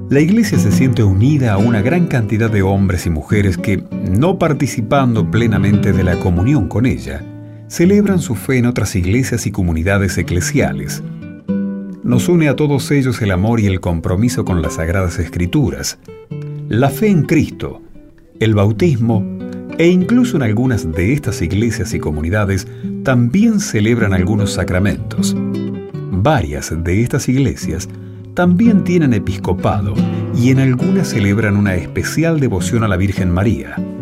La Iglesia se siente unida a una gran cantidad de hombres y mujeres que, no participando plenamente de la comunión con ella, celebran su fe en otras iglesias y comunidades eclesiales. Nos une a todos ellos el amor y el compromiso con las Sagradas Escrituras, la fe en Cristo, el bautismo, e incluso en algunas de estas iglesias y comunidades también celebran algunos sacramentos. Varias de estas iglesias también tienen episcopado y en algunas celebran una especial devoción a la Virgen María.